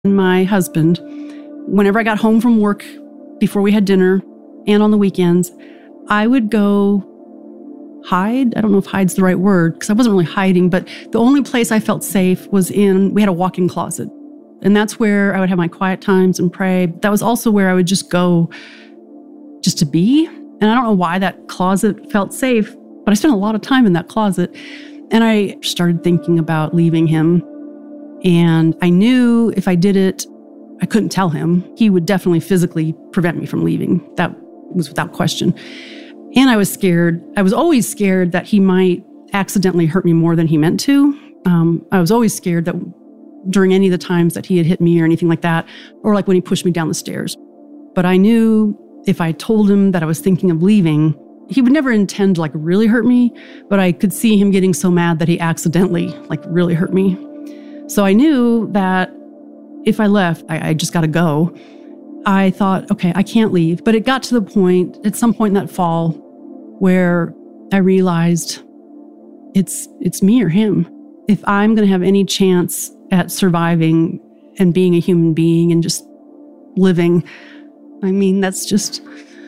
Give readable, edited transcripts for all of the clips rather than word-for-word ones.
My husband, whenever I got home from work, before we had dinner and on the weekends, I would go hide. I don't know if hide's the right word because I wasn't really hiding, but the only place I felt safe was we had a walk-in closet. And that's where I would have my quiet times and pray. That was also where I would just go just to be. And I don't know why that closet felt safe, but I spent a lot of time in that closet. And I started thinking about leaving him. And I knew if I did it, I couldn't tell him. He would definitely physically prevent me from leaving. That was without question. And I was scared. I was always scared that he might accidentally hurt me more than he meant to. I was always scared that during any of the times that he had hit me or anything like that, or like when he pushed me down the stairs. But I knew if I told him that I was thinking of leaving, he would never intend to really hurt me, but I could see him getting so mad that he accidentally really hurt me. So I knew that if I left, I just got to go. I thought, okay, I can't leave. But it got to the point, at some point in that fall, where I realized it's me or him. If I'm going to have any chance at surviving and being a human being and just living, that's just,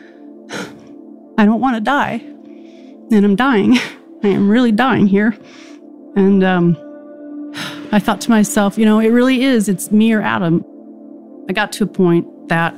I don't want to die. And I'm dying. I am really dying here. And I thought to myself, it really is. It's me or Adam. I got to a point that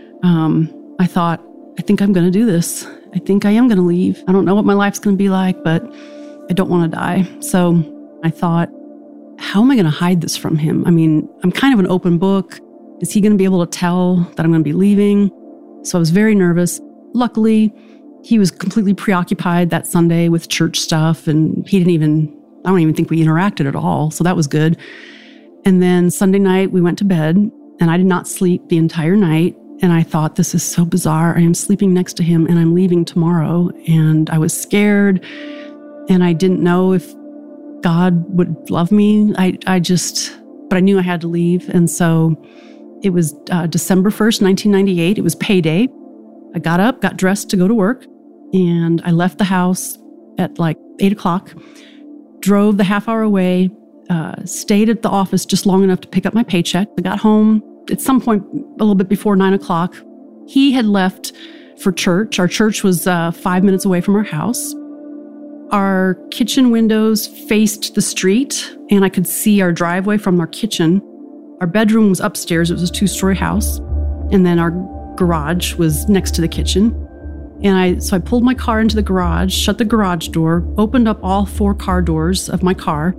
I thought, I think I'm going to do this. I think I am going to leave. I don't know what my life's going to be like, but I don't want to die. So I thought, how am I going to hide this from him? I'm kind of an open book. Is he going to be able to tell that I'm going to be leaving? So I was very nervous. Luckily, he was completely preoccupied that Sunday with church stuff, and I don't even think we interacted at all. So that was good. And then Sunday night, we went to bed, and I did not sleep the entire night. And I thought, this is so bizarre. I am sleeping next to him, and I'm leaving tomorrow. And I was scared, and I didn't know if God would love me. But I knew I had to leave. And so it was December 1st, 1998. It was payday. I got up, got dressed to go to work, and I left the house at 8 o'clock, drove the half hour away, stayed at the office just long enough to pick up my paycheck. I got home at some point a little bit before 9 o'clock. He had left for church. Our church was 5 minutes away from our house. Our kitchen windows faced the street, and I could see our driveway from our kitchen. Our bedroom was upstairs. It was a 2-story house. And then our garage was next to the kitchen. And so I pulled my car into the garage, shut the garage door, opened up all 4 car doors of my car.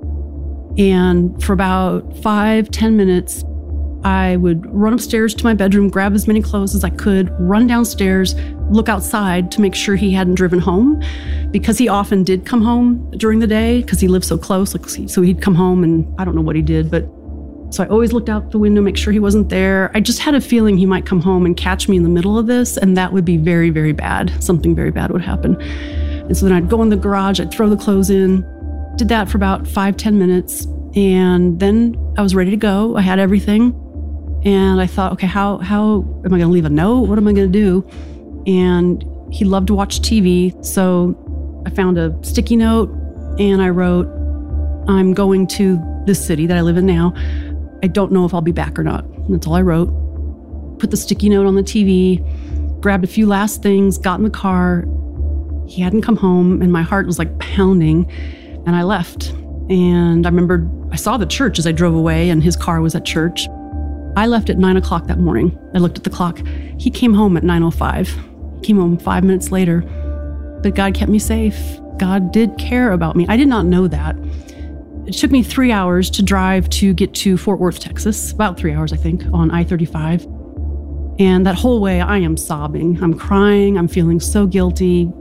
And for about 5-10 minutes, I would run upstairs to my bedroom, grab as many clothes as I could, run downstairs, look outside to make sure he hadn't driven home, because he often did come home during the day because he lived so close. So he'd come home and I don't know what he did, but so I always looked out the window, make sure he wasn't there. I just had a feeling he might come home and catch me in the middle of this, and that would be very, very bad. Something very bad would happen. And so then I'd go in the garage, I'd throw the clothes in, did that for about 5-10 minutes, and then I was ready to go. I had everything. And I thought, okay, how am I going to leave a note? What am I going to do? And he loved to watch TV. So I found a sticky note and I wrote, I'm going to this city that I live in now. I don't know if I'll be back or not. And that's all I wrote. Put the sticky note on the TV, grabbed a few last things, got in the car. He hadn't come home and my heart was pounding, and I left. And I remembered I saw the church as I drove away, and his car was at church. I left at 9 o'clock that morning. I looked at the clock. He came home at 9:05. He came home 5 minutes later. But God kept me safe. God did care about me. I did not know that. It took me 3 hours to drive to get to Fort Worth, Texas. About 3 hours, I think, on I-35. And that whole way, I am sobbing. I'm crying. I'm feeling so guilty.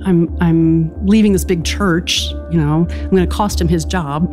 I'm leaving this big church. I'm going to cost him his job.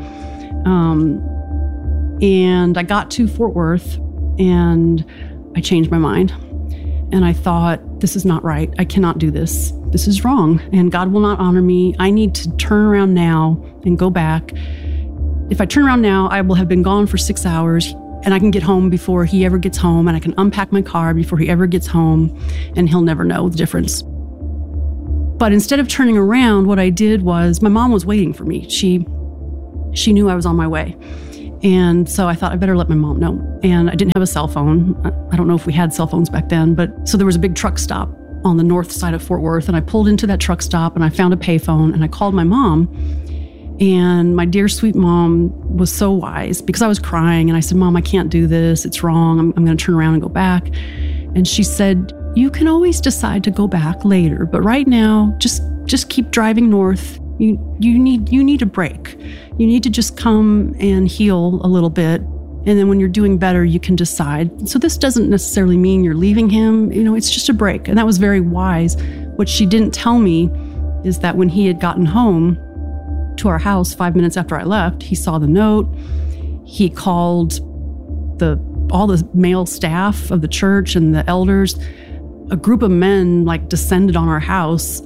And I got to Fort Worth, and I changed my mind. And I thought, this is not right. I cannot do this. This is wrong. And God will not honor me. I need to turn around now and go back. If I turn around now, I will have been gone for 6 hours, and I can get home before he ever gets home, and I can unpack my car before he ever gets home, and he'll never know the difference. But instead of turning around, what I did was, my mom was waiting for me. She knew I was on my way. And so I thought I better let my mom know. And I didn't have a cell phone. I don't know if we had cell phones back then, but so there was a big truck stop on the north side of Fort Worth. And I pulled into that truck stop and I found a payphone and I called my mom. And my dear sweet mom was so wise because I was crying. And I said, Mom, I can't do this. It's wrong. I'm going to turn around and go back. And she said, you can always decide to go back later. But right now, just keep driving north. You need a break. You need to just come and heal a little bit. And then when you're doing better, you can decide. So this doesn't necessarily mean you're leaving him. It's just a break. And that was very wise. What she didn't tell me is that when he had gotten home to our house 5 minutes after I left, he saw the note. He called all the male staff of the church and the elders. A group of men descended on our house,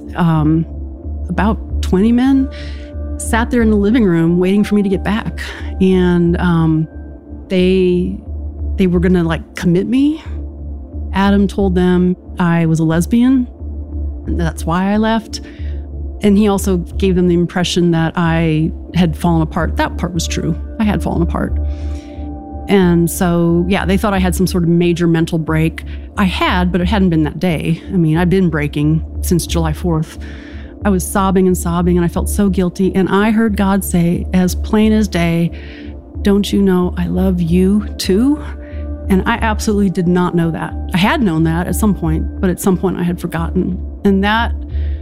about 20 men, sat there in the living room waiting for me to get back. And they were going to commit me. Adam told them I was a lesbian, and that's why I left. And he also gave them the impression that I had fallen apart. That part was true. I had fallen apart. And so, yeah, they thought I had some sort of major mental break. I had, but it hadn't been that day. I'd been breaking since July 4th. I was sobbing and sobbing, and I felt so guilty. And I heard God say, as plain as day, don't you know I love you too? And I absolutely did not know that. I had known that at some point, but at some point I had forgotten. And that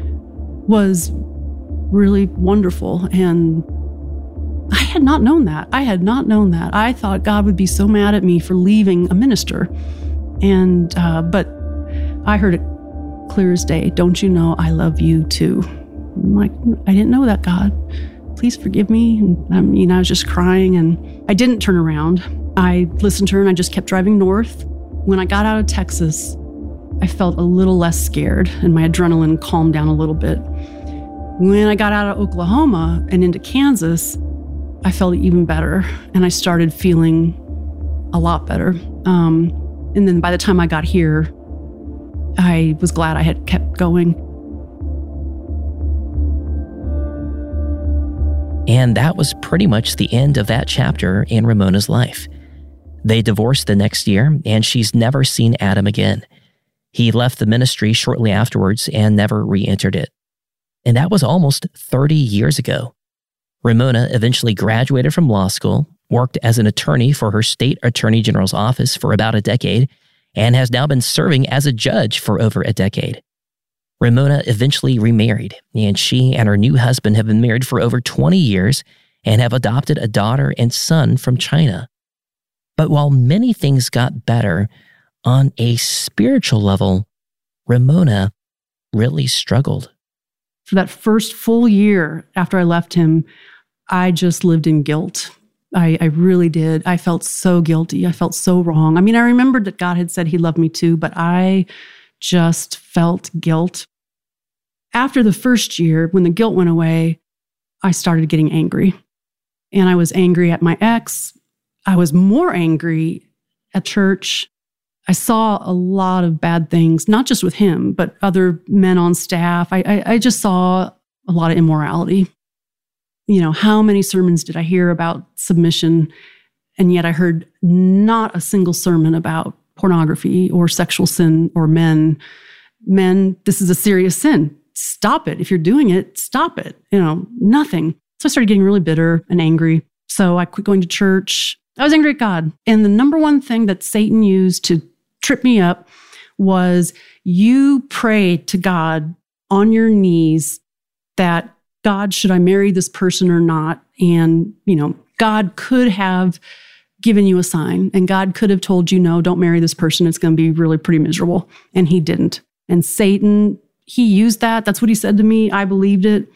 was really wonderful. And I had not known that. I thought God would be so mad at me for leaving a minister. And, but I heard it clear as day. Don't you know I love you too? I'm like, I didn't know that, God. Please forgive me. And I was just crying, and I didn't turn around. I listened to her and I just kept driving north. When I got out of Texas, I felt a little less scared and my adrenaline calmed down a little bit. When I got out of Oklahoma and into Kansas, I felt even better, and I started feeling a lot better. And then by the time I got here, I was glad I had kept going. And that was pretty much the end of that chapter in Ramona's life. They divorced the next year, and she's never seen Adam again. He left the ministry shortly afterwards and never re-entered it. And that was almost 30 years ago. Ramona eventually graduated from law school, worked as an attorney for her state attorney general's office for about a decade, and has now been serving as a judge for over a decade. Ramona eventually remarried, and she and her new husband have been married for over 20 years and have adopted a daughter and son from China. But while many things got better, on a spiritual level, Ramona really struggled. For that first full year after I left him, I just lived in guilt. I really did. I felt so guilty. I felt so wrong. I remembered that God had said he loved me too, but I just felt guilt. After the first year, when the guilt went away, I started getting angry. And I was angry at my ex. I was more angry at church. I saw a lot of bad things, not just with him, but other men on staff. I just saw a lot of immorality. How many sermons did I hear about submission? And yet I heard not a single sermon about pornography or sexual sin or men. Men, this is a serious sin. Stop it. If you're doing it, stop it. Nothing. So I started getting really bitter and angry. So I quit going to church. I was angry at God. And the number one thing that Satan used to trip me up was you pray to God on your knees that, God, should I marry this person or not? And, God could have given you a sign, and God could have told you, no, don't marry this person. It's going to be really pretty miserable. And he didn't. And Satan, he used that. That's what he said to me. I believed it.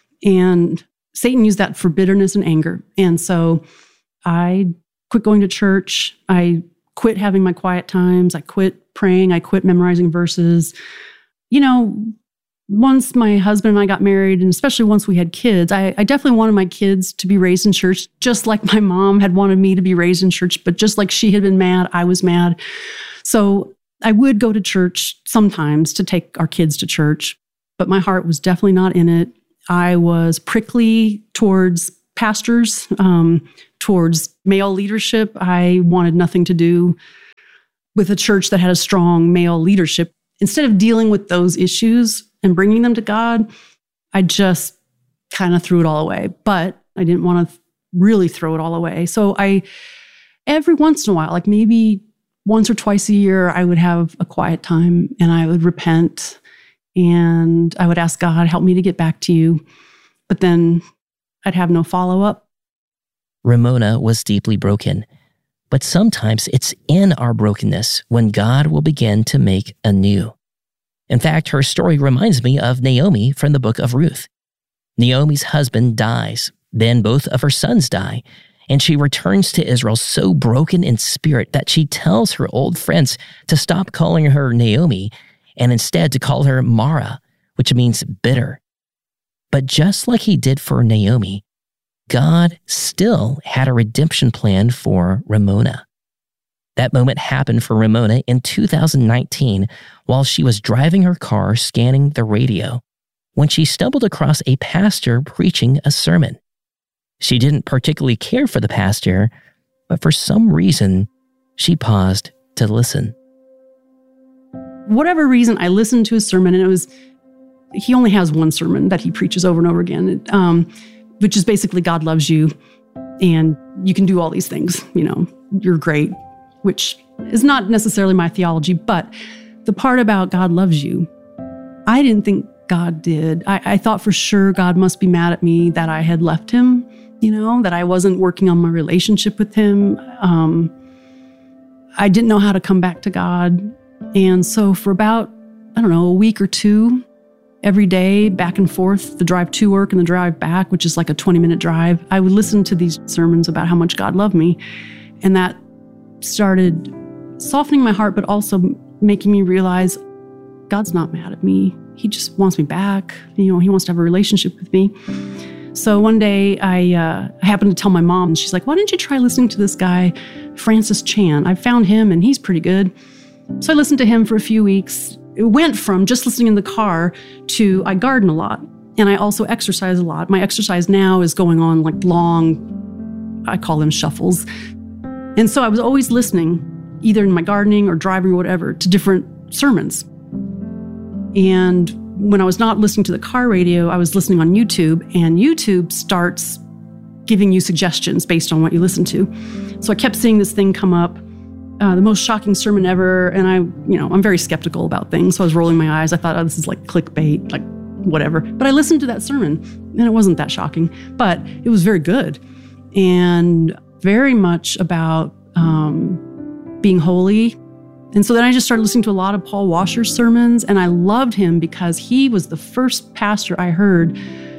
And Satan used that for bitterness and anger. And so I quit going to church. I quit having my quiet times. I quit praying. I quit memorizing verses. Once my husband and I got married, and especially once we had kids, I definitely wanted my kids to be raised in church, just like my mom had wanted me to be raised in church, but just like she had been mad, I was mad. So I would go to church sometimes to take our kids to church, but my heart was definitely not in it. I was prickly towards pastors, towards Male leadership, I wanted nothing to do with a church that had a strong male leadership. Instead of dealing with those issues and bringing them to God, I just kind of threw it all away. But I didn't want to really throw it all away. So every once in a while, like maybe once or twice a year, I would have a quiet time and I would repent and I would ask God, help me to get back to you. But then I'd have no follow-up. Ramona was deeply broken, but sometimes it's in our brokenness when God will begin to make anew. In fact, her story reminds me of Naomi from the book of Ruth. Naomi's husband dies, then both of her sons die, and she returns to Israel so broken in spirit that she tells her old friends to stop calling her Naomi and instead to call her Mara, which means bitter. But just like he did for Naomi, God still had a redemption plan for Ramona. That moment happened for Ramona in 2019 while she was driving her car scanning the radio when she stumbled across a pastor preaching a sermon. She didn't particularly care for the pastor, but for some reason, she paused to listen. Whatever reason, I listened to his sermon, and he only has one sermon that he preaches over and over again, which is basically God loves you, and you can do all these things. You're great, which is not necessarily my theology, but the part about God loves you, I didn't think God did. I thought for sure God must be mad at me that I had left him, that I wasn't working on my relationship with him. I didn't know how to come back to God. And so for about, a week or two, every day, back and forth, the drive to work and the drive back, which is like a 20-minute drive, I would listen to these sermons about how much God loved me. And that started softening my heart, but also making me realize God's not mad at me. He just wants me back. He wants to have a relationship with me. So one day I happened to tell my mom, and she's like, why didn't you try listening to this guy, Francis Chan? I found him and he's pretty good. So I listened to him for a few weeks. It went from just listening in the car to I garden a lot and I also exercise a lot. My exercise now is going on like long, I call them shuffles. And so I was always listening, either in my gardening or driving or whatever, to different sermons. And when I was not listening to the car radio, I was listening on YouTube, and YouTube starts giving you suggestions based on what you listen to. So I kept seeing this thing come up, the most shocking sermon ever. And I'm very skeptical about things. So I was rolling my eyes. I thought, this is like clickbait, like whatever. But I listened to that sermon and it wasn't that shocking, but it was very good and very much about being holy. And so then I just started listening to a lot of Paul Washer's sermons, and I loved him because he was the first pastor I heard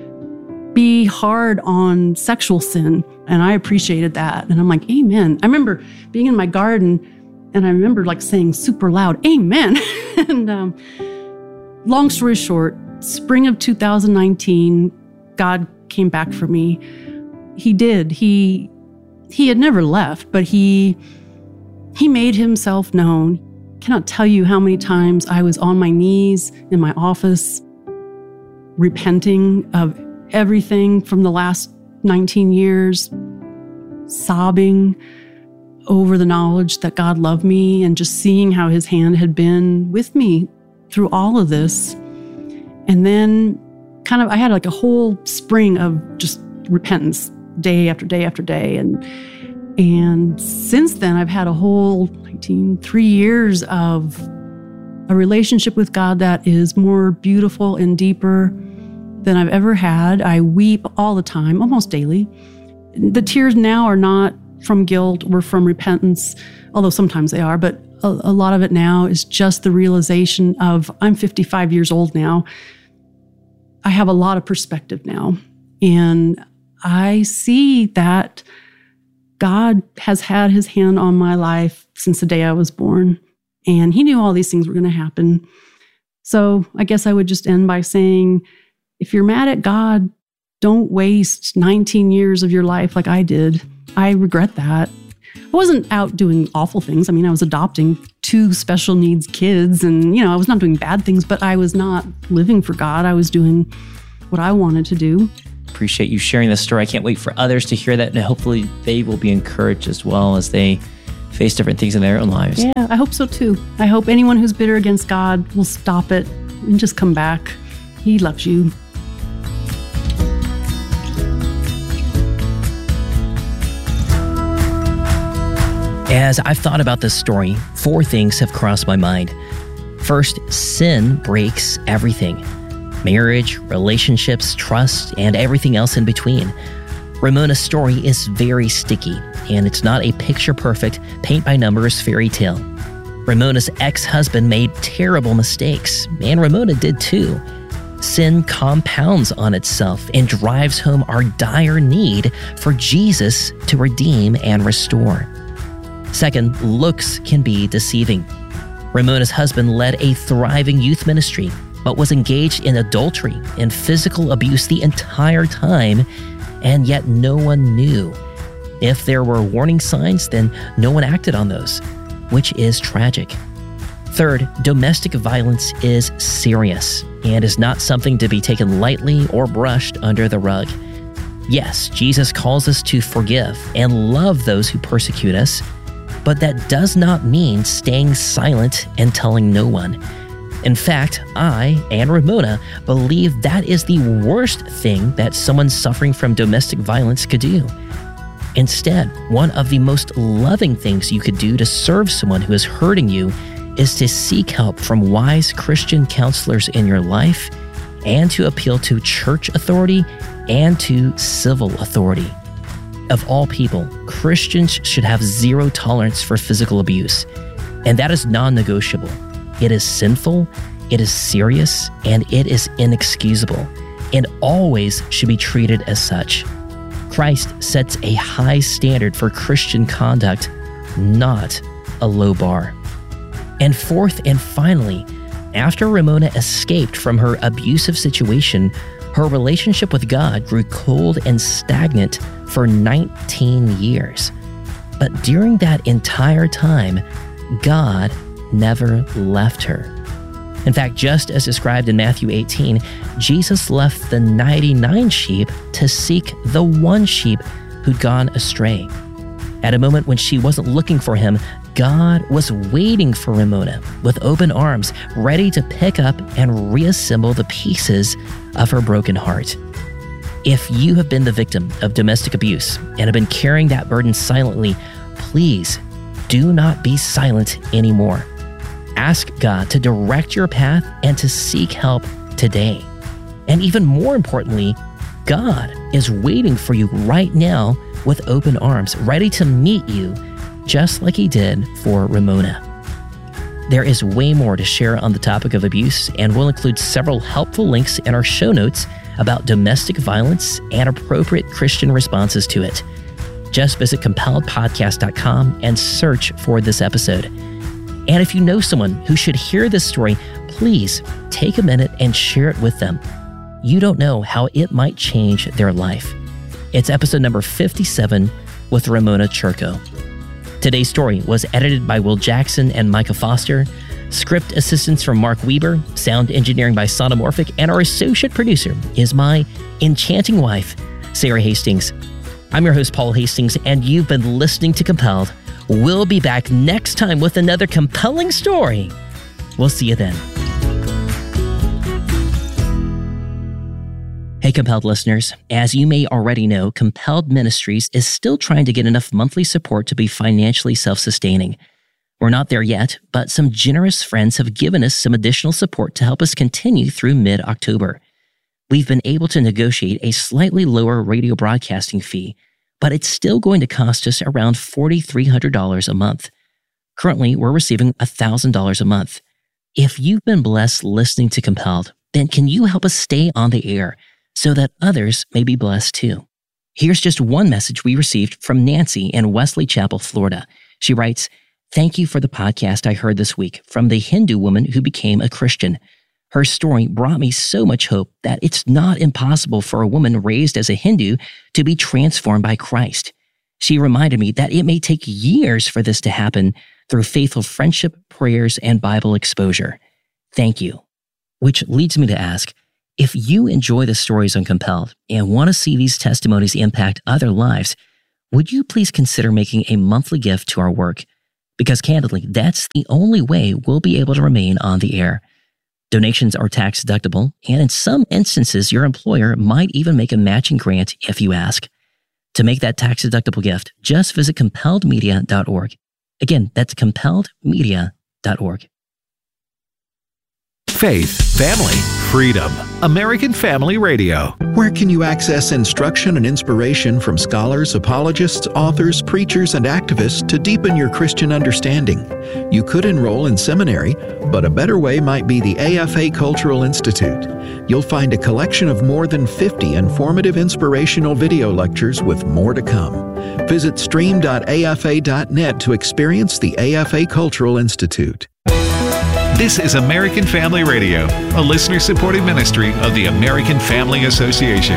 be hard on sexual sin, and I appreciated that. And I'm like, amen. I remember being in my garden, and I remember like saying super loud, amen. And long story short, spring of 2019, God came back for me. He did. He had never left, but he made himself known. I cannot tell you how many times I was on my knees in my office, repenting of everything from the last 19 years, sobbing over the knowledge that God loved me and just seeing how his hand had been with me through all of this. And then I had like a whole spring of just repentance day after day after day. And since then, I've had a whole 3 years of a relationship with God that is more beautiful and deeper than I've ever had. I weep all the time, almost daily. The tears now are not from guilt or from repentance, although sometimes they are, but a lot of it now is just the realization of I'm 55 years old now. I have a lot of perspective now, and I see that God has had his hand on my life since the day I was born, and he knew all these things were going to happen. So I guess I would just end by saying, if you're mad at God, don't waste 19 years of your life like I did. I regret that. I wasn't out doing awful things. I mean, I was adopting 2 special needs kids, and, I was not doing bad things, but I was not living for God. I was doing what I wanted to do. appreciate you sharing this story. I can't wait for others to hear that, and hopefully they will be encouraged as well as they face different things in their own lives. Yeah, I hope so too. I hope anyone who's bitter against God will stop it and just come back. He loves you. As I've thought about this story, 4 things have crossed my mind. First, sin breaks everything. Marriage, relationships, trust, and everything else in between. Ramona's story is very sticky, and it's not a picture-perfect, paint-by-numbers fairy tale. Ramona's ex-husband made terrible mistakes, and Ramona did too. Sin compounds on itself and drives home our dire need for Jesus to redeem and restore. Second, looks can be deceiving. Ramona's husband led a thriving youth ministry, but was engaged in adultery and physical abuse the entire time, and yet no one knew. If there were warning signs, then no one acted on those, which is tragic. Third, domestic violence is serious and is not something to be taken lightly or brushed under the rug. Yes, Jesus calls us to forgive and love those who persecute us, but that does not mean staying silent and telling no one. In fact, I and Ramona believe that is the worst thing that someone suffering from domestic violence could do. Instead, one of the most loving things you could do to serve someone who is hurting you is to seek help from wise Christian counselors in your life and to appeal to church authority and to civil authority. Of all people, Christians should have zero tolerance for physical abuse, and that is non-negotiable. It is sinful, it is serious, and it is inexcusable, and always should be treated as such. Christ sets a high standard for Christian conduct, not a low bar. And fourth and finally, after Ramona escaped from her abusive situation, her relationship with God grew cold and stagnant for 19 years. But during that entire time, God never left her. In fact, just as described in Matthew 18, Jesus left the 99 sheep to seek the one sheep who'd gone astray. At a moment when she wasn't looking for him, God was waiting for Ramona with open arms, ready to pick up and reassemble the pieces of her broken heart. If you have been the victim of domestic abuse and have been carrying that burden silently, please do not be silent anymore. Ask God to direct your path and to seek help today. And even more importantly, God is waiting for you right now with open arms, ready to meet you just like he did for Ramona. There is way more to share on the topic of abuse, and we'll include several helpful links in our show notes about domestic violence and appropriate Christian responses to it. Just visit compelledpodcast.com and search for this episode. And if you know someone who should hear this story, please take a minute and share it with them. You don't know how it might change their life. It's episode number 57 with Ramona Churko. Today's story was edited by Will Jackson and Micah Foster, script assistance from Mark Weber, sound engineering by Sonomorphic, and our associate producer is my enchanting wife, Sarah Hastings. I'm your host, Paul Hastings, and you've been listening to Compelled. We'll be back next time with another compelling story. We'll see you then. Hey, Compelled listeners. As you may already know, Compelled Ministries is still trying to get enough monthly support to be financially self-sustaining. We're not there yet, but some generous friends have given us some additional support to help us continue through mid-October. We've been able to negotiate a slightly lower radio broadcasting fee, but it's still going to cost us around $4,300 a month. Currently, we're receiving $1,000 a month. If you've been blessed listening to Compelled, then can you help us stay on the air so that others may be blessed too? Here's just one message we received from Nancy in Wesley Chapel, Florida. She writes, "Thank you for the podcast I heard this week from the Hindu woman who became a Christian. Her story brought me so much hope that it's not impossible for a woman raised as a Hindu to be transformed by Christ. She reminded me that it may take years for this to happen through faithful friendship, prayers, and Bible exposure. Thank you." Which leads me to ask, If you enjoy the stories on Compelled and want to see these testimonies impact other lives, would you please consider making a monthly gift to our work? Because candidly, that's the only way we'll be able to remain on the air. Donations are tax deductible, and in some instances, your employer might even make a matching grant if you ask. To make that tax-deductible gift, just visit compelledmedia.org. Again, that's compelledmedia.org. Faith, family, freedom. American Family Radio. Where can you access instruction and inspiration from scholars, apologists, authors, preachers, and activists to deepen your Christian understanding? You could enroll in seminary, but a better way might be the AFA Cultural Institute. You'll find a collection of more than 50 informative inspirational video lectures with more to come. Visit stream.afa.net to experience the AFA Cultural Institute. This is American Family Radio, a listener-supported ministry of the American Family Association.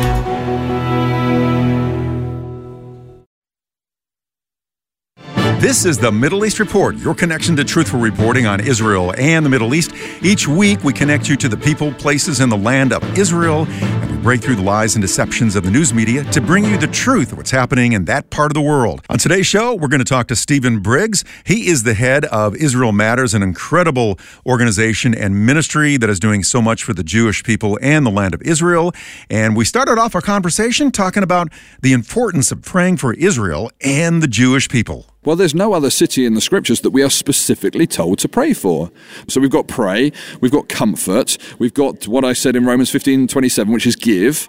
This is the Middle East Report, your connection to truthful reporting on Israel and the Middle East. Each week, we connect you to the people, places, and the land of Israel, and we break through the lies and deceptions of the news media to bring you the truth of what's happening in that part of the world. On today's show, we're going to talk to Stephen Briggs. He is the head of Israel Matters, an incredible organization and ministry that is doing so much for the Jewish people and the land of Israel. And we started off our conversation talking about the importance of praying for Israel and the Jewish people. Well, there's no other city in the scriptures that we are specifically told to pray for. So we've got pray, we've got comfort, we've got what I said in Romans 15:27, which is give,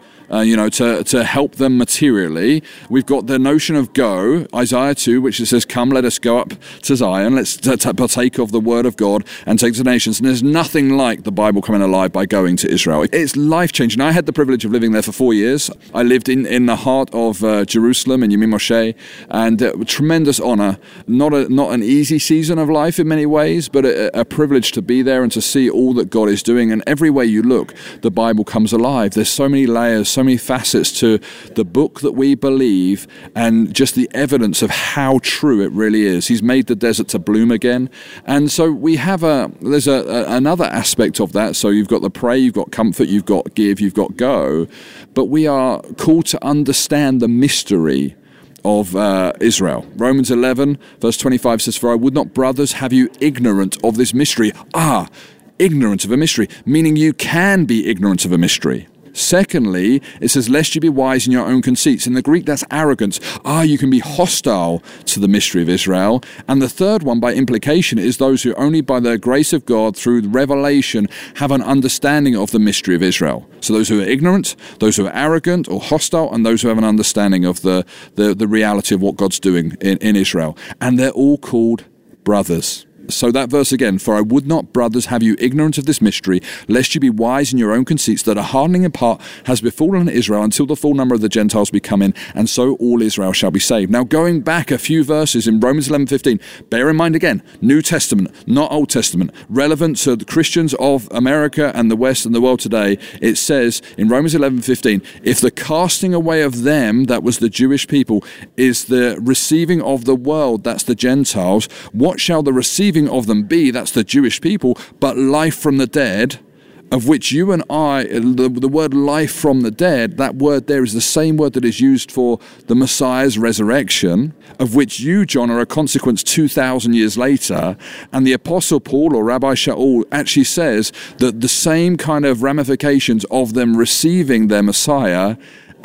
to help them materially. We've got the notion of go, Isaiah 2, which it says, come, let us go up to Zion, let's partake of the word of God and take to the nations. And there's nothing like the Bible coming alive by going to Israel. It's life-changing. I had the privilege of living there for 4 years. I lived in the heart of Jerusalem, in Yemim Moshe, and tremendous honor. Not an easy season of life in many ways, but a privilege to be there and to see all that God is doing. And every way you look, the Bible comes alive. There's so many layers, so many facets to the book that we believe, and just the evidence of how true it really is. He's made the desert to bloom again. And so we have there's another aspect of that. So you've got the pray, you've got comfort, you've got give, you've got go. But we are called to understand the mystery of Israel. Romans 11, verse 25 says, "For I would not, brothers, have you ignorant of this mystery." Ignorant of a mystery, meaning you can be ignorant of a mystery. Secondly, it says, lest you be wise in your own conceits. In the Greek, that's arrogance. You can be hostile to the mystery of Israel. And the third one, by implication, is those who only by the grace of God, through revelation, have an understanding of the mystery of Israel. So those who are ignorant, those who are arrogant or hostile, and those who have an understanding of the reality of what God's doing in Israel. And they're all called brothers. So that verse again, "For I would not, brothers, have you ignorant of this mystery, lest you be wise in your own conceits, that a hardening in part has befallen Israel until the full number of the Gentiles be come in, and so all Israel shall be saved." Now, going back a few verses in Romans 11:15, bear in mind again, New Testament, not Old Testament, relevant to the Christians of America and the West and the world today. It says in Romans 11:15, if the casting away of them, that was the Jewish people, is the receiving of the world, that's the Gentiles, what shall the receiving of them be, that's the Jewish people, but life from the dead, of which you and I, the word life from the dead, that word there is the same word that is used for the Messiah's resurrection, of which you, John, are a consequence 2,000 years later. And the Apostle Paul, or Rabbi Shaul, actually says that the same kind of ramifications of them receiving their Messiah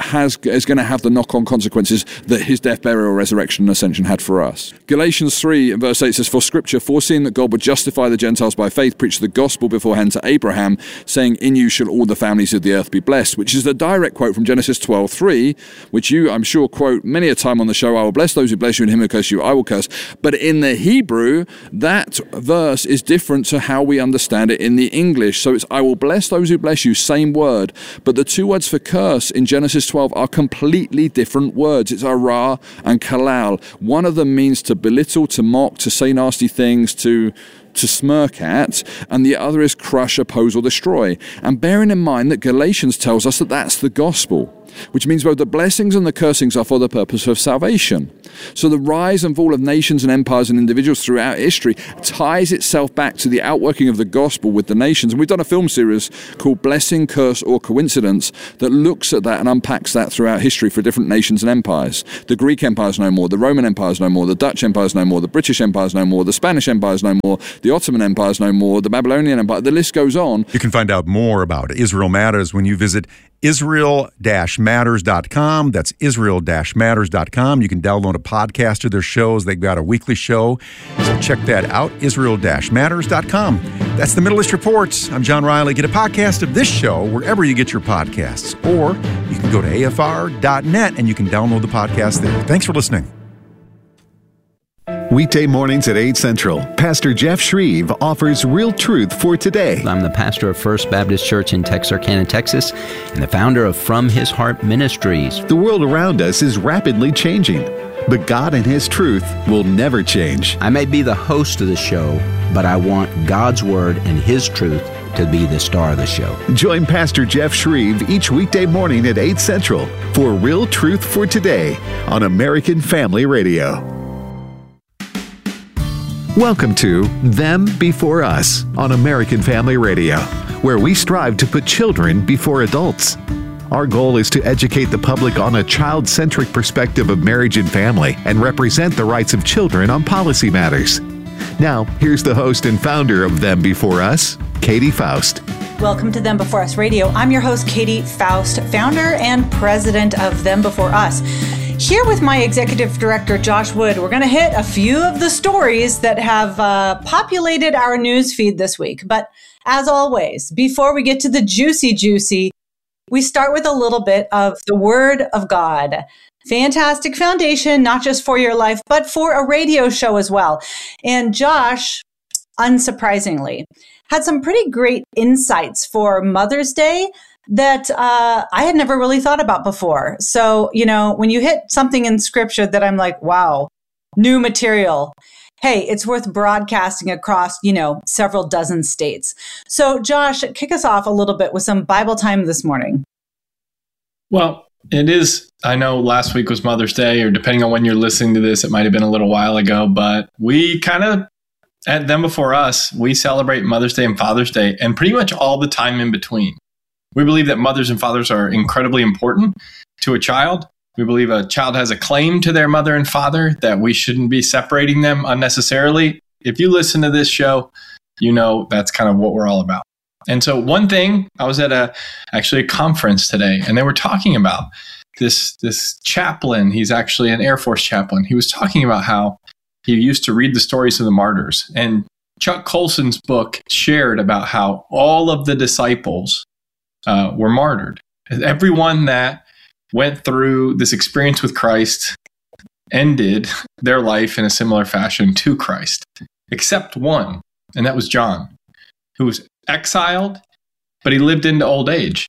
is going to have the knock-on consequences that his death, burial, resurrection, and ascension had for us. Galatians 3 and verse 8 says, "For Scripture, foreseeing that God would justify the Gentiles by faith, preached the gospel beforehand to Abraham, saying, in you shall all the families of the earth be blessed," which is a direct quote from Genesis 12:3, which you, I'm sure, quote many a time on the show. "I will bless those who bless you, and him who curse you, I will curse." But in the Hebrew, that verse is different to how we understand it in the English. So it's, "I will bless those who bless you," same word. But the two words for curse in Genesis 12 are completely different words. It's ara and kalal. One of them means to belittle, to mock, to say nasty things, to smirk at, and the other is crush, oppose, or destroy. And bearing in mind that Galatians tells us that that's the gospel. which means both the blessings and the cursings are for the purpose of salvation. So the rise and fall of nations and empires and individuals throughout history ties itself back to the outworking of the gospel with the nations. And we've done a film series called Blessing, Curse, or Coincidence that looks at that and unpacks that throughout history for different nations and empires. The Greek Empire is no more, the Roman Empire is no more, the Dutch Empire is no more, the British Empire is no more, the Spanish Empire is no more, the Ottoman Empire is no more, the Babylonian Empire, the list goes on. You can find out more about Israel Matters when you visit Israel-Matters.com. That's Israel-Matters.com. You can download a podcast of their shows. They've got a weekly show. So check that out, Israel-Matters.com. That's the Middle East Reports. I'm John Riley. Get a podcast of this show wherever you get your podcasts. Or you can go to afr.net and you can download the podcast there. Thanks for listening. Weekday mornings at 8 Central, Pastor Jeff Shreve offers real truth for today. I'm the pastor of First Baptist Church in Texarkana, Texas, and the founder of From His Heart Ministries. The world around us is rapidly changing, but God and His truth will never change. I may be the host of the show, but I want God's Word and His truth to be the star of the show. Join Pastor Jeff Shreve each weekday morning at 8 Central for Real Truth for Today on American Family Radio. Welcome to Them Before Us on American Family Radio, where we strive to put children before adults. Our goal is to educate the public on a child-centric perspective of marriage and family and represent the rights of children on policy matters. Now, here's the host and founder of Them Before Us, Katie Faust. Welcome to Them Before Us Radio. I'm your host, Katie Faust, founder and president of Them Before Us. Here with my executive director, Josh Wood, we're going to hit a few of the stories that have populated our news feed this week. But as always, before we get to the juicy, we start with a little bit of the Word of God. Fantastic foundation, not just for your life, but for a radio show as well. And Josh, unsurprisingly, had some pretty great insights for Mother's Day that I had never really thought about before. So, you know, when you hit something in scripture that I'm like, wow, new material, hey, it's worth broadcasting across, several dozen states. So, Josh, kick us off a little bit with some Bible time this morning. Well, it is. I know last week was Mother's Day, or depending on when you're listening to this, it might have been a little while ago, but we kind of, at Them Before Us, we celebrate Mother's Day and Father's Day and pretty much all the time in between. We believe that mothers and fathers are incredibly important to a child. We believe a child has a claim to their mother and father, that we shouldn't be separating them unnecessarily. If you listen to this show, you know that's kind of what we're all about. And so one thing, I was at a conference today, and they were talking about this chaplain. He's actually an Air Force chaplain. He was talking about how he used to read the stories of the martyrs. And Chuck Colson's book shared about how all of the disciples were martyred. Everyone that went through this experience with Christ ended their life in a similar fashion to Christ, except one, and that was John, who was exiled, but he lived into old age.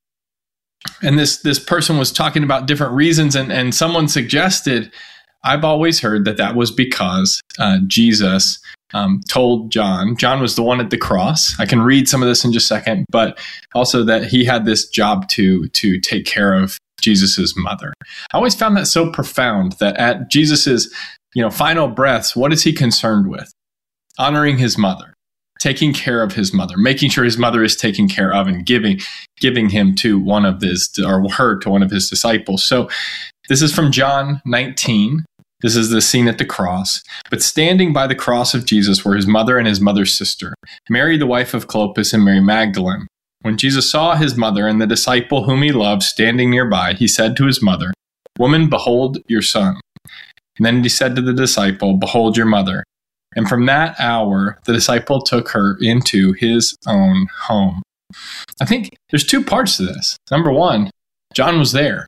And this person was talking about different reasons, and someone suggested, I've always heard that was because Jesus told John was the one at the cross. I can read some of this in just a second, but also that he had this job to take care of Jesus's mother. I always found that so profound, that at Jesus's final breaths, what is he concerned with? Honoring his mother, taking care of his mother, making sure his mother is taken care of, and giving him to one of his, or her to one of his disciples. So this is from John 19. This is the scene at the cross. But standing by the cross of Jesus were his mother and his mother's sister, Mary, the wife of Clopas, and Mary Magdalene. When Jesus saw his mother and the disciple whom he loved standing nearby, he said to his mother, "Woman, behold your son." And then he said to the disciple, "Behold your mother." And from that hour, the disciple took her into his own home. I think there's two parts to this. Number one, John was there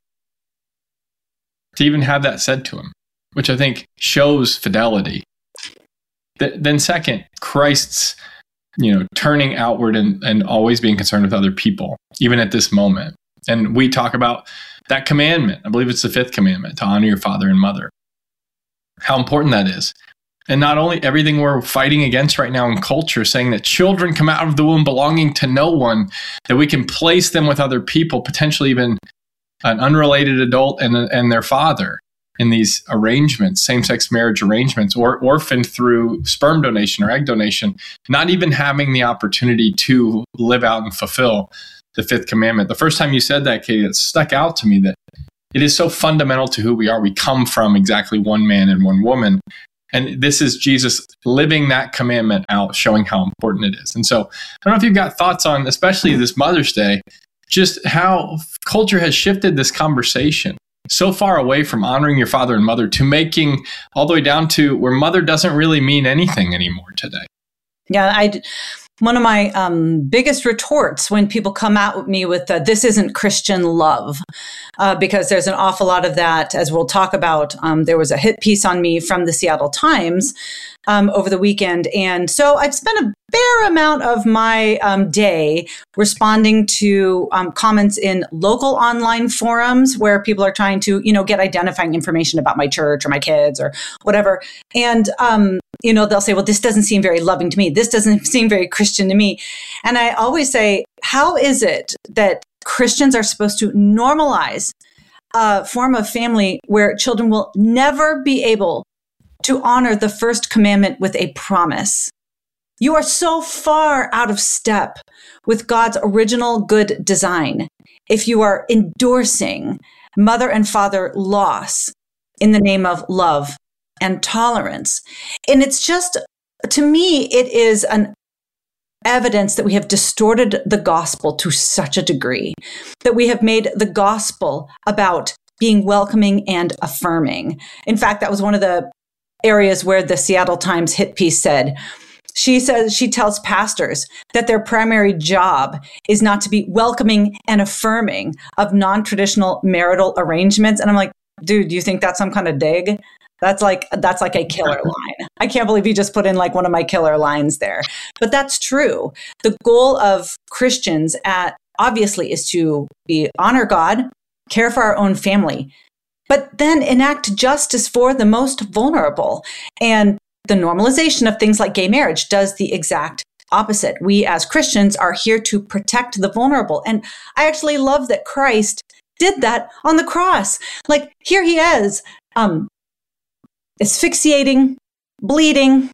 to even have that said to him, which I think shows fidelity. Then second, Christ's, turning outward and always being concerned with other people, even at this moment. And we talk about that commandment. I believe it's the 5th commandment, to honor your father and mother. How important that is. And not only everything we're fighting against right now in culture, saying that children come out of the womb belonging to no one, that we can place them with other people, potentially even an unrelated adult and their father in these arrangements, same-sex marriage arrangements, or orphaned through sperm donation or egg donation, not even having the opportunity to live out and fulfill the fifth commandment. The first time you said that, Katie, it stuck out to me that it is so fundamental to who we are. We come from exactly one man and one woman. And this is Jesus living that commandment out, showing how important it is. And so I don't know if you've got thoughts on, especially this Mother's Day, just how culture has shifted this conversation so far away from honoring your father and mother to making all the way down to where mother doesn't really mean anything anymore today. Yeah, one of my biggest retorts when people come out with me with this isn't Christian love, because there's an awful lot of that, as we'll talk about. There was a hit piece on me from the Seattle Times over the weekend. And so I've spent a fair amount of my day responding to comments in local online forums where people are trying to, get identifying information about my church or my kids or whatever. And, they'll say, well, this doesn't seem very loving to me. This doesn't seem very Christian to me. And I always say, how is it that Christians are supposed to normalize a form of family where children will never be able to honor the first commandment with a promise? You are so far out of step with God's original good design if you are endorsing mother and father loss in the name of love and tolerance. And it's just, to me, it is an evidence that we have distorted the gospel to such a degree that we have made the gospel about being welcoming and affirming. In fact, that was one of the areas where the Seattle Times hit piece said, she tells pastors that their primary job is not to be welcoming and affirming of non-traditional marital arrangements. And I'm like, dude, do you think that's some kind of dig? That's like a killer line. I can't believe you just put in like one of my killer lines there. But that's true. The goal of Christians obviously is to honor God, care for our own family, but then enact justice for the most vulnerable. And the normalization of things like gay marriage does the exact opposite. We as Christians are here to protect the vulnerable. And I actually love that Christ did that on the cross. Like, here he is, asphyxiating, bleeding,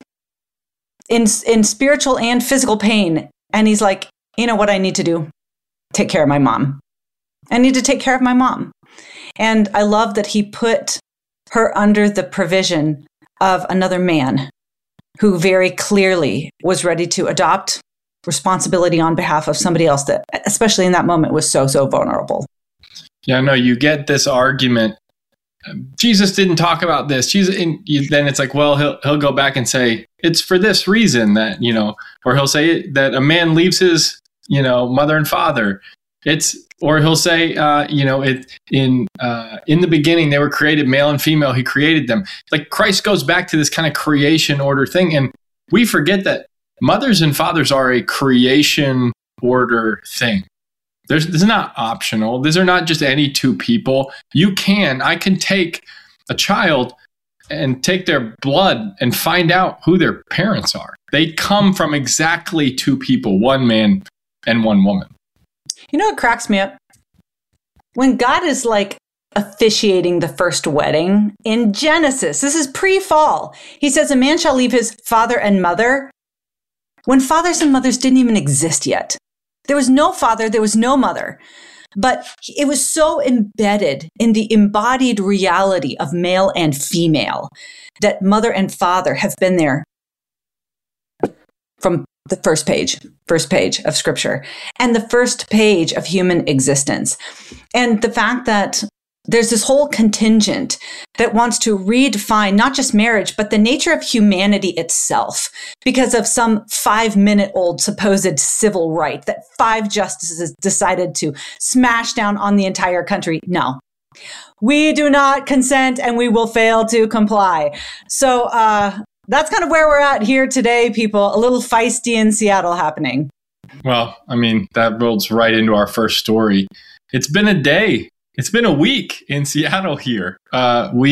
in spiritual and physical pain. And he's like, you know what I need to do? Take care of my mom. I need to take care of my mom. And I love that he put her under the provision of another man who very clearly was ready to adopt responsibility on behalf of somebody else that, especially in that moment, was so vulnerable. Yeah, no, you get this argument. Jesus didn't talk about this. Then it's like, well, he'll go back and say, it's for this reason that, or he'll say that a man leaves his, mother and father. Or he'll say, in the beginning, they were created male and female. He created them. Like, Christ goes back to this kind of creation order thing. And we forget that mothers and fathers are a creation order thing. This is not optional. These are not just any two people. I can take a child and take their blood and find out who their parents are. They come from exactly two people, one man and one woman. You know what cracks me up? When God is like officiating the first wedding in Genesis, this is pre-fall. He says, a man shall leave his father and mother, when fathers and mothers didn't even exist yet. There was no father, there was no mother. But it was so embedded in the embodied reality of male and female that mother and father have been there from the first page of scripture and the first page of human existence. And the fact that there's this whole contingent that wants to redefine not just marriage, but the nature of humanity itself because of some 5-minute-old supposed civil right that 5 justices decided to smash down on the entire country. No, we do not consent and we will fail to comply. So that's kind of where we're at here today, people. A little feisty in Seattle happening. Well, I mean, that rolls right into our first story. It's been a day. It's been a week in Seattle here. We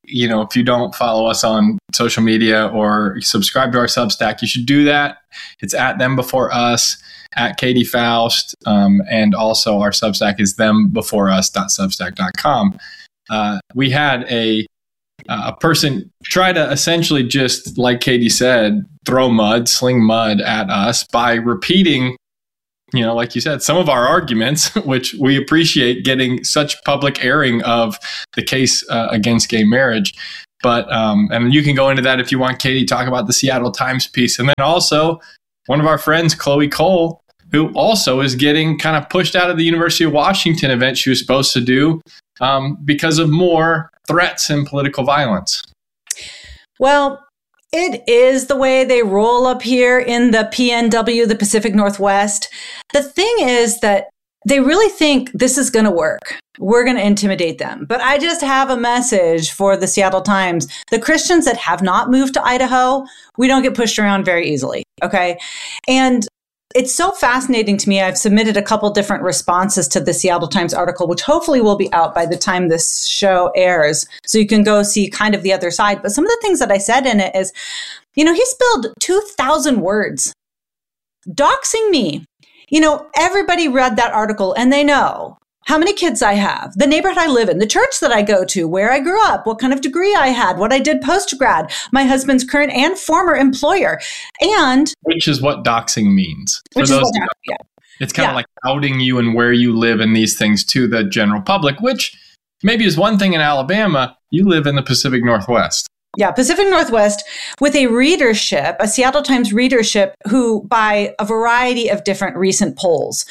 if you don't follow us on social media or subscribe to our Substack, you should do that. It's at Them Before Us, at Katie Faust, and also our Substack is thembeforeus.substack.com. We had a person try to essentially just, like Katie said, sling mud at us by repeating, like you said, some of our arguments, which we appreciate getting such public airing of the case against gay marriage. But, and you can go into that if you want, Katie, talk about the Seattle Times piece. And then also one of our friends, Chloe Cole, who also is getting kind of pushed out of the University of Washington event she was supposed to do because of more threats and political violence. Well, it is the way they roll up here in the PNW, the Pacific Northwest. The thing is that they really think this is going to work. We're going to intimidate them. But I just have a message for the Seattle Times. The Christians that have not moved to Idaho, we don't get pushed around very easily. Okay. And it's so fascinating to me. I've submitted a couple different responses to the Seattle Times article, which hopefully will be out by the time this show airs. So you can go see kind of the other side. But some of the things that I said in it is, he spilled 2,000 words doxing me. Everybody read that article and they know how many kids I have, the neighborhood I live in, the church that I go to, where I grew up, what kind of degree I had, what I did post-grad, my husband's current and former employer. And which is what doxing means. It's kind of like outing you and where you live and these things to the general public, which maybe is one thing in Alabama. You live in the Pacific Northwest. Yeah, Pacific Northwest, with a readership, a Seattle Times readership, who by a variety of different recent polls,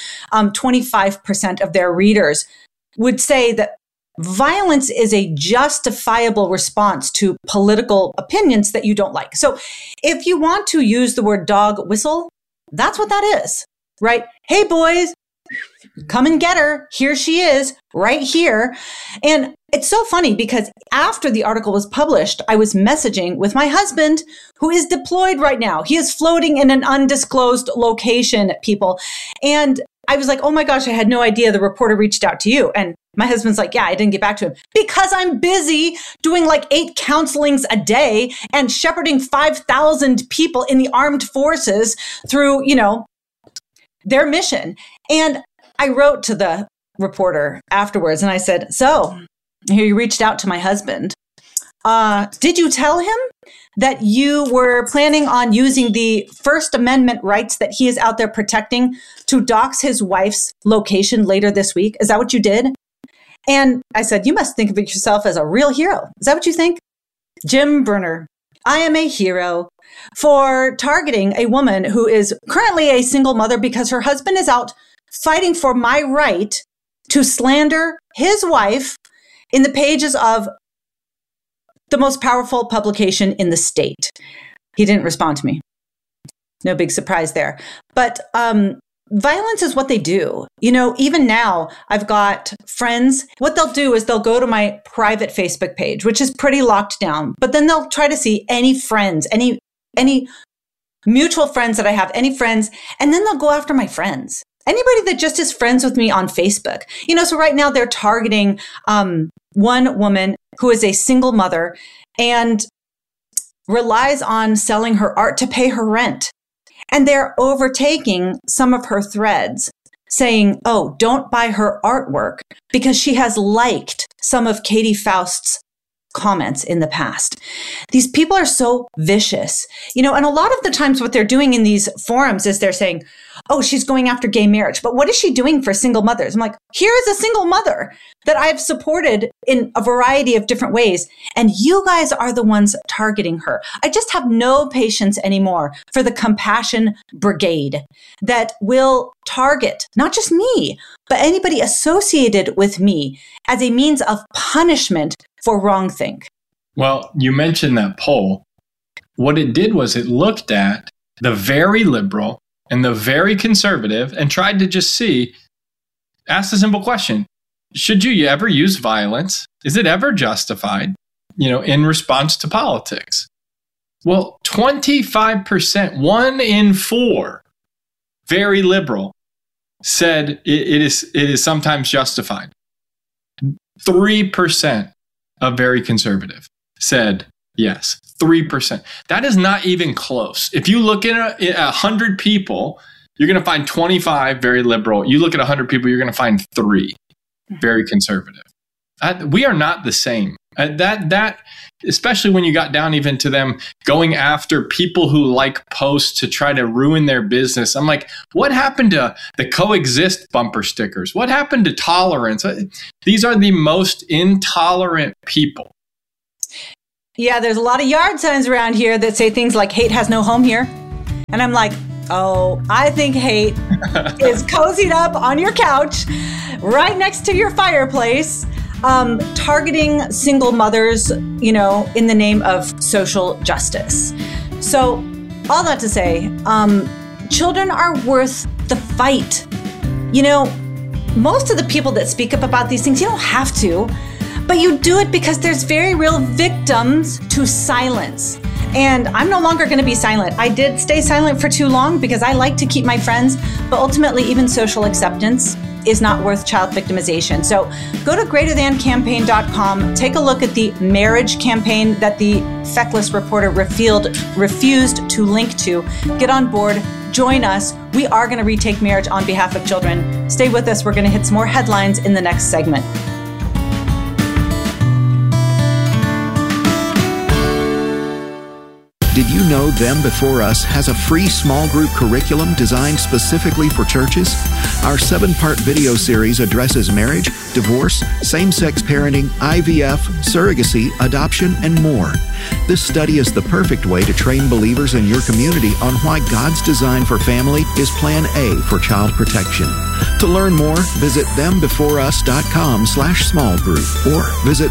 25% of their readers would say that violence is a justifiable response to political opinions that you don't like. So if you want to use the word dog whistle, that's what that is, right? Hey, boys, come and get her. Here she is, right here. And it's so funny because after the article was published, I was messaging with my husband, who is deployed right now. He is floating in an undisclosed location, people. And I was like, oh my gosh, I had no idea the reporter reached out to you. And my husband's like, yeah, I didn't get back to him because I'm busy doing like 8 counselings a day and shepherding 5,000 people in the armed forces through, their mission. And I wrote to the reporter afterwards and I said, so here you reached out to my husband. Did you tell him that you were planning on using the First Amendment rights that he is out there protecting to dox his wife's location later this week? Is that what you did? And I said, you must think of yourself as a real hero. Is that what you think? Jim Brunner, I am a hero for targeting a woman who is currently a single mother because her husband is out fighting for my right to slander his wife in the pages of the most powerful publication in the state. He didn't respond to me. No big surprise there. But violence is what they do. Even now, I've got friends. What they'll do is they'll go to my private Facebook page, which is pretty locked down. But then they'll try to see any friends, any mutual friends that I have, any friends, and then they'll go after my friends. Anybody that just is friends with me on Facebook. So right now they're targeting one woman who is a single mother and relies on selling her art to pay her rent. And they're overtaking some of her threads saying, oh, don't buy her artwork because she has liked some of Katie Faust's comments in the past. These people are so vicious, and a lot of the times what they're doing in these forums is they're saying, oh, she's going after gay marriage, but what is she doing for single mothers? I'm like, here is a single mother that I've supported in a variety of different ways. And you guys are the ones targeting her. I just have no patience anymore for the compassion brigade that will target not just me, but anybody associated with me as a means of punishment for wrongthink. Well, you mentioned that poll. What it did was it looked at the very liberal and the very conservative and tried to just ask a simple question. Should you ever use violence? Is it ever justified, in response to politics? Well, 25%, 1 in 4, very liberal, said it is sometimes justified. 3% of very conservative. said yes. 3%. That is not even close. If you look at 100 people, you're going to find 25 very liberal. You look at 100 people, you're going to find 3 very conservative. We are not the same. That especially when you got down even to them going after people who like posts to try to ruin their business. I'm like, what happened to the coexist bumper stickers? What happened to tolerance? These are the most intolerant people. Yeah, there's a lot of yard signs around here that say things like hate has no home here. And I'm like, oh, I think hate is cozied up on your couch right next to your fireplace, targeting single mothers, in the name of social justice. So all that to say, children are worth the fight. Most of the people that speak up about these things, you don't have to, but you do it because there's very real victims to silence. And I'm no longer going to be silent. I did stay silent for too long because I like to keep my friends, but ultimately even social acceptance is not worth child victimization. So go to greaterthancampaign.com, take a look at the marriage campaign that the feckless reporter refused to link to. Get on board, join us. We are going to retake marriage on behalf of children. Stay with us. We're going to hit some more headlines in the next segment. Did you know Them Before Us has a free small group curriculum designed specifically for churches? Our 7-part video series addresses marriage, divorce, same-sex parenting, IVF, surrogacy, adoption, and more. This study is the perfect way to train believers in your community on why God's design for family is Plan A for child protection. To learn more, visit thembeforeus.com/small group or visit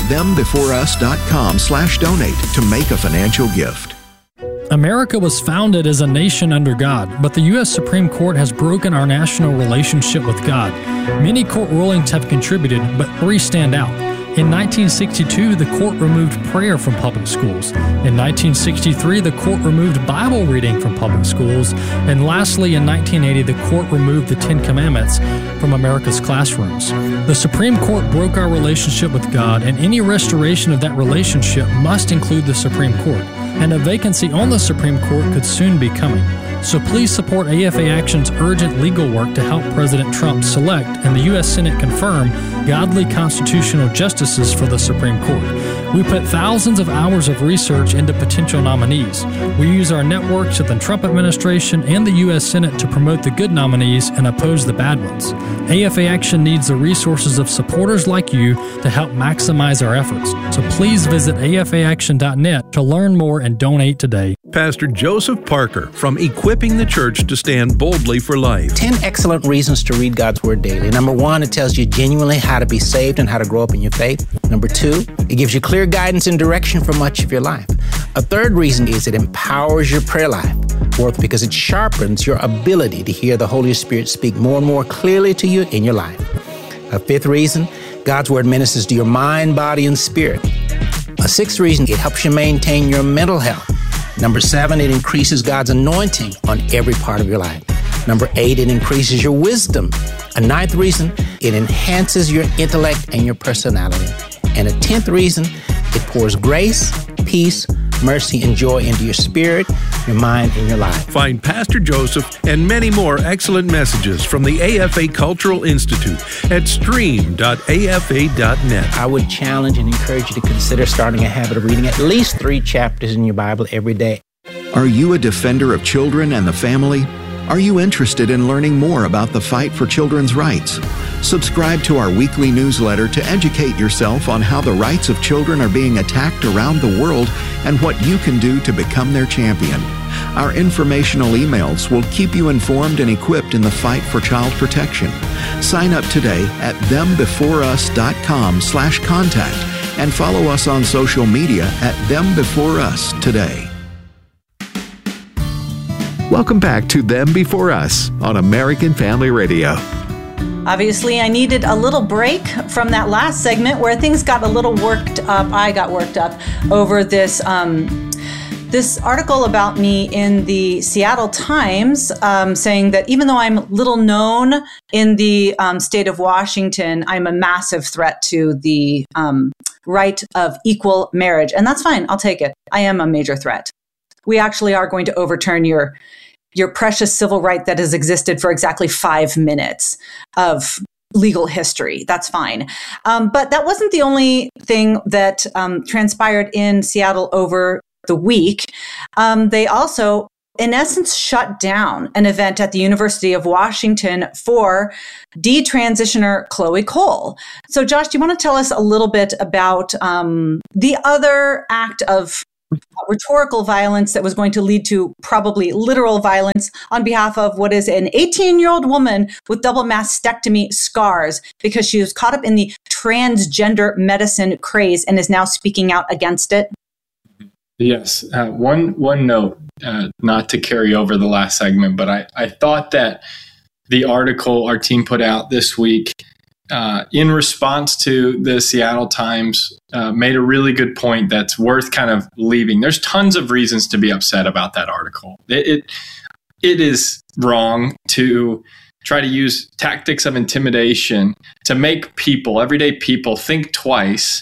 thembeforeus.com/donate to make a financial gift. America was founded as a nation under God, but the U.S. Supreme Court has broken our national relationship with God. Many court rulings have contributed, but 3 stand out. In 1962, the court removed prayer from public schools. In 1963, the court removed Bible reading from public schools. And lastly, in 1980, the court removed the 10 Commandments from America's classrooms. The Supreme Court broke our relationship with God, and any restoration of that relationship must include the Supreme Court. And a vacancy on the Supreme Court could soon be coming. So please support AFA Action's urgent legal work to help President Trump select and the U.S. Senate confirm godly constitutional justices for the Supreme Court. We put thousands of hours of research into potential nominees. We use our networks at the Trump administration and the U.S. Senate to promote the good nominees and oppose the bad ones. AFA Action needs the resources of supporters like you to help maximize our efforts. So please visit afaaction.net to learn more and donate today. Pastor Joseph Parker from Equipping the Church to Stand Boldly for Life. 10 excellent reasons to read God's Word daily. Number 1, it tells you genuinely how to be saved and how to grow up in your faith. Number 2, it gives you clear guidance and direction for much of your life. A third reason is it empowers your prayer life. Fourth, because it sharpens your ability to hear the Holy Spirit speak more and more clearly to you in your life. A fifth reason, God's Word ministers to your mind, body, and spirit. A sixth reason, it helps you maintain your mental health. Number 7, it increases God's anointing on every part of your life. Number 8, it increases your wisdom. A 9th reason, it enhances your intellect and your personality. And a 10th reason, it pours grace, peace, mercy, and joy into your spirit, your mind, and your life. Find Pastor Joseph and many more excellent messages from the AFA Cultural Institute at stream.afa.net. I would challenge and encourage you to consider starting a habit of reading at least 3 chapters in your Bible every day. Are you a defender of children and the family? Are you interested in learning more about the fight for children's rights? Subscribe to our weekly newsletter to educate yourself on how the rights of children are being attacked around the world and what you can do to become their champion. Our informational emails will keep you informed and equipped in the fight for child protection. Sign up today at thembeforeus.com/contact and follow us on social media at thembeforeus today. Welcome back to Them Before Us on American Family Radio. Obviously, I needed a little break from that last segment where things got a little worked up. I got worked up over this this article about me in the Seattle Times saying that even though I'm little known in the state of Washington, I'm a massive threat to the right of equal marriage. And that's fine. I'll take it. I am a major threat. We actually are going to overturn your precious civil right that has existed for exactly 5 minutes of legal history. That's fine. But that wasn't the only thing that transpired in Seattle over the week. They also, in essence, shut down an event at the University of Washington for detransitioner Chloe Cole. So, Josh, do you want to tell us a little bit about the other act of rhetorical violence that was going to lead to probably literal violence on behalf of what is an 18-year-old woman with double mastectomy scars because she was caught up in the transgender medicine craze and is now speaking out against it? Yes. One note, not to carry over the last segment, but I thought that the article our team put out this week in response to the Seattle Times made a really good point that's worth kind of leaving. There's tons of reasons to be upset about that article. It is wrong to try to use tactics of intimidation to make people, everyday people, think twice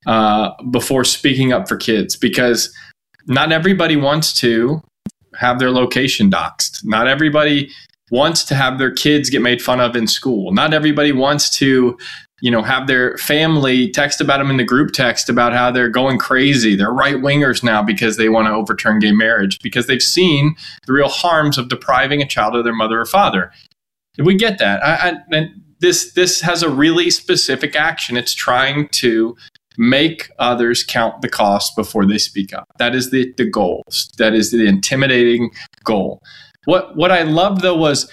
before speaking up for kids, because not everybody wants to have their location doxxed. Not everybody wants to have their kids get made fun of in school. Not everybody wants to, have their family text about them in the group text about how they're going crazy. They're right-wingers now because they want to overturn gay marriage, because they've seen the real harms of depriving a child of their mother or father. We get that. And this has a really specific action. It's trying to make others count the cost before they speak up. That is the goal. That is the intimidating goal. What I loved, though, was,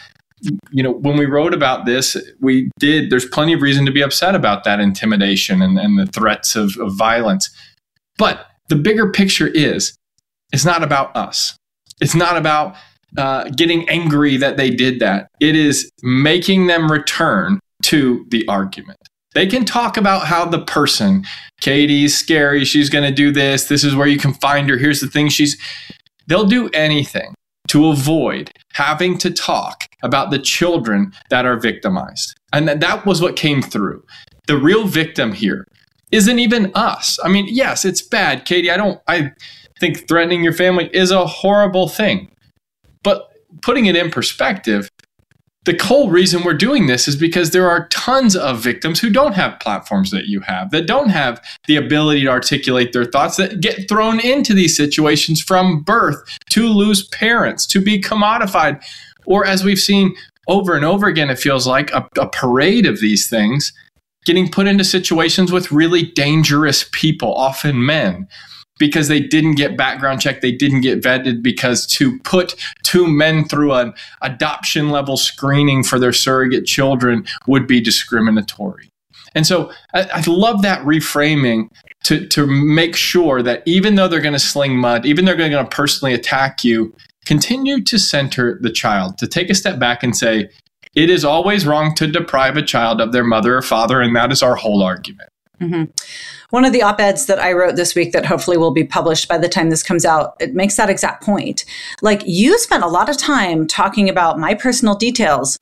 when we wrote about this, there's plenty of reason to be upset about that intimidation and the threats of violence. But the bigger picture is, it's not about us. It's not about getting angry that they did that. It is making them return to the argument. They can talk about how the person, Katie's scary, she's going to do this, this is where you can find her, here's the thing, they'll do anything to avoid having to talk about the children that are victimized. And that was what came through. The real victim here isn't even us. I mean, yes, it's bad, Katie. I think threatening your family is a horrible thing. But putting it in perspective, the whole reason we're doing this is because there are tons of victims who don't have platforms that you have, that don't have the ability to articulate their thoughts, that get thrown into these situations from birth, to lose parents, to be commodified, or, as we've seen over and over again, it feels like a parade of these things, getting put into situations with really dangerous people, often men, because they didn't get background checked, they didn't get vetted, because to put two men through an adoption level screening for their surrogate children would be discriminatory. And so I love that reframing to make sure that even though they're going to sling mud, even though they're going to personally attack you, continue to center the child, to take a step back and say, it is always wrong to deprive a child of their mother or father, and that is our whole argument. Mm-hmm. One of the op-eds that I wrote this week that hopefully will be published by the time this comes out, it makes that exact point. Like, you spent a lot of time talking about my personal details,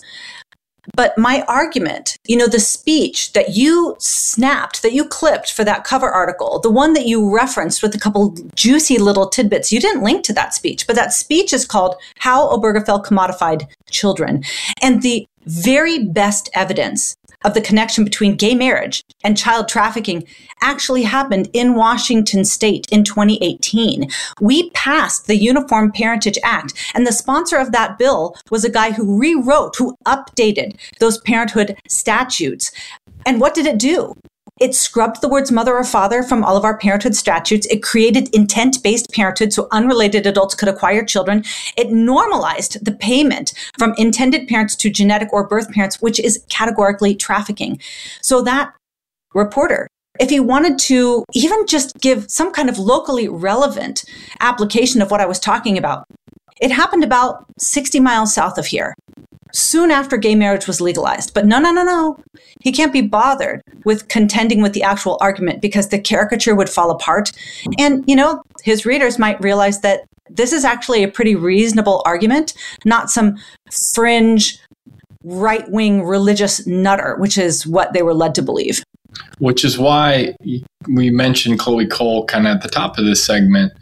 but my argument, the speech that you snapped, that you clipped for that cover article, the one that you referenced with a couple juicy little tidbits, you didn't link to that speech, but that speech is called How Obergefell Commodified Children. And the very best evidence of the connection between gay marriage and child trafficking actually happened in Washington state in 2018. We passed the Uniform Parentage Act, and the sponsor of that bill was a guy who who updated those parenthood statutes. And what did it do? It scrubbed the words mother or father from all of our parenthood statutes. It created intent-based parenthood so unrelated adults could acquire children. It normalized the payment from intended parents to genetic or birth parents, which is categorically trafficking. So that reporter, if he wanted to even just give some kind of locally relevant application of what I was talking about, it happened about 60 miles south of here. soon after gay marriage was legalized. But no. He can't be bothered with contending with the actual argument because the caricature would fall apart. And, his readers might realize that this is actually a pretty reasonable argument, not some fringe right-wing religious nutter, which is what they were led to believe. Which is why we mentioned Chloe Cole kind of at the top of this segment.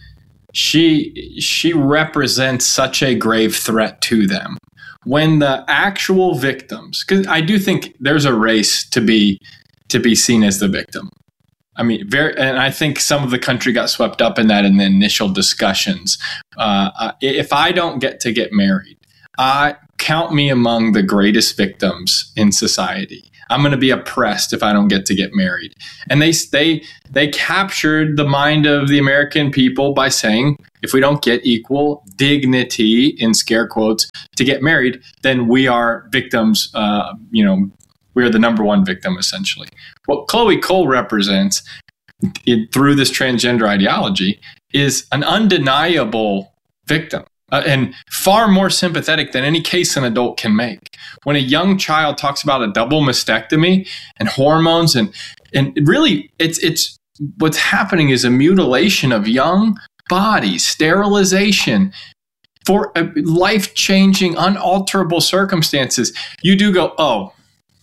She represents such a grave threat to them. When the actual victims, because I do think there's a race to be seen as the victim. I mean, and I think some of the country got swept up in that in the initial discussions. If I don't get to get married, count me among the greatest victims in society. I'm going to be oppressed if I don't get to get married. And they captured the mind of the American people by saying, if we don't get equal dignity, in scare quotes, to get married, then we are victims. We are the number one victim, essentially. What Chloe Cole represents through this transgender ideology is an undeniable victim. And far more sympathetic than any case an adult can make. When a young child talks about a double mastectomy and hormones and really it's what's happening is a mutilation of young bodies, sterilization for life-changing, unalterable circumstances. You do go, oh,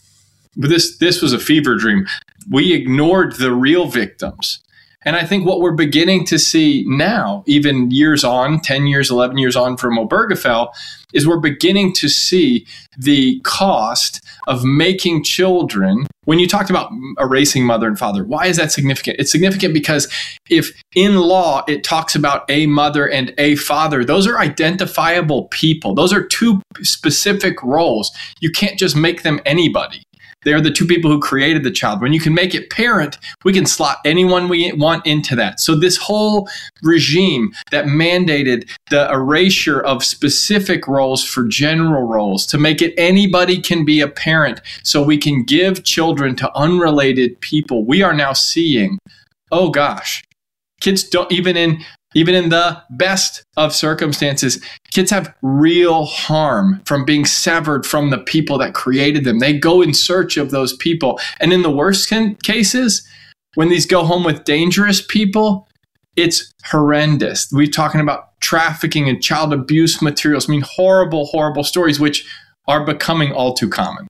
but this was a fever dream. We ignored the real victims. And I think what we're beginning to see now, even years on, 10 years, 11 years on from Obergefell, is we're beginning to see the cost of making children. When you talked about erasing mother and father, why is that significant? It's significant because if in law it talks about a mother and a father, those are identifiable people. Those are two specific roles. You can't just make them anybody. They're the two people who created the child. When you can make it parent, we can slot anyone we want into that. So this whole regime that mandated the erasure of specific roles for general roles to make it anybody can be a parent so we can give children to unrelated people, we are now seeing, oh gosh, kids don't, even in the best of circumstances, kids have real harm from being severed from the people that created them. They go in search of those people. And in the worst cases, when these go home with dangerous people, it's horrendous. We're talking about trafficking and child abuse materials. I mean, horrible, horrible stories, which are becoming all too common.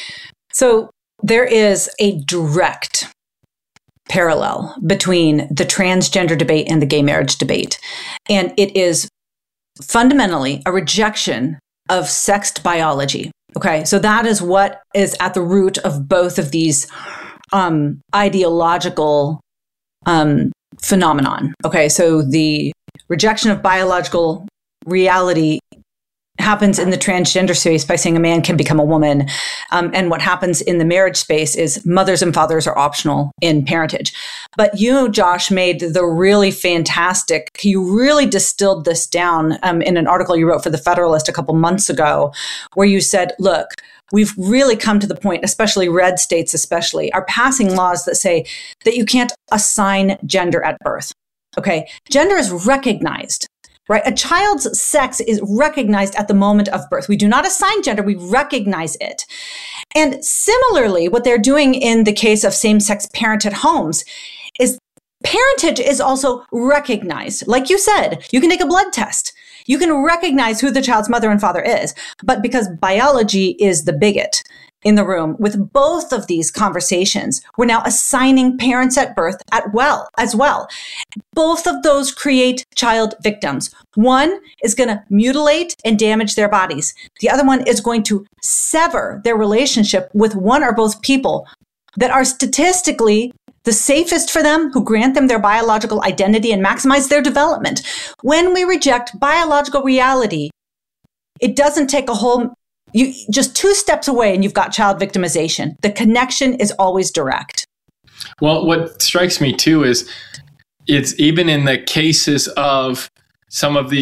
So there is a direct parallel between the transgender debate and the gay marriage debate. And it is fundamentally a rejection of sexed biology. Okay, so that is what is at the root of both of these ideological phenomenon. Okay, so the rejection of biological reality happens in the transgender space by saying a man can become a woman. And what happens in the marriage space is mothers and fathers are optional in parentage. But you, Josh, made the really fantastic, you really distilled this down in an article you wrote for The Federalist a couple months ago, where you said, look, we've really come to the point, especially red states especially, are passing laws that say that you can't assign gender at birth. Okay, gender is recognized. Right? A child's sex is recognized at the moment of birth. We do not assign gender, we recognize it. And similarly, what they're doing in the case of same-sex parented homes is parentage is also recognized. Like you said, you can take a blood test. You can recognize who the child's mother and father is. But because biology is the bigot in the room with both of these conversations, we're now assigning parents at birth as well. Both of those create child victims. One is going to mutilate and damage their bodies. The other one is going to sever their relationship with one or both people that are statistically the safest for them, who grant them their biological identity and maximize their development. When we reject biological reality, it doesn't take a whole You just two steps away and you've got child victimization. The connection is always direct. Well, what strikes me too is it's even in the cases of some of these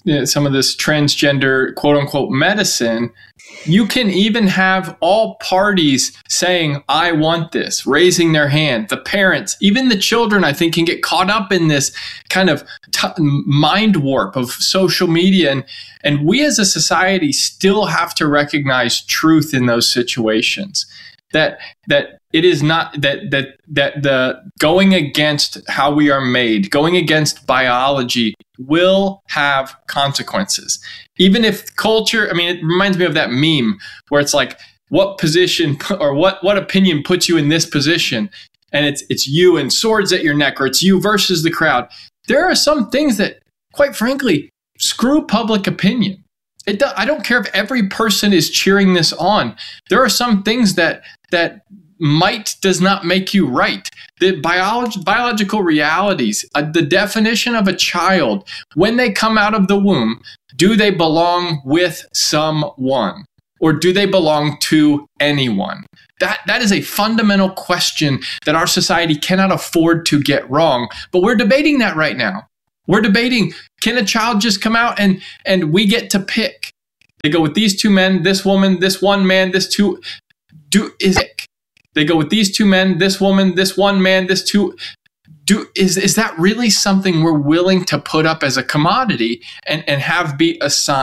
some of this transgender quote unquote medicine, you can even have all parties saying, I want this, raising their hand. The parents, even the children, I think, can get caught up in this kind of mind warp of social media. And we as a society still have to recognize truth in those situations. That it is not that the going against how we are made, going against biology will have consequences. Even if culture, I mean, it reminds me of that meme where it's like, what position or what opinion puts you in this position? And it's you and swords at your neck, or it's you versus the crowd. There are some things that, quite frankly, screw public opinion. I don't care if every person is cheering this on. There are some things that might does not make you right. The biological realities, the definition of a child, when they come out of the womb, do they belong with someone or do they belong to anyone? That is a fundamental question that our society cannot afford to get wrong. But we're debating that right now. We're debating, can a child just come out and we get to pick? They go with these two men, this woman, this one man, this two. They go with these two men, this woman, this one man, this two. Is that really something we're willing to put up as a commodity and have be assigned?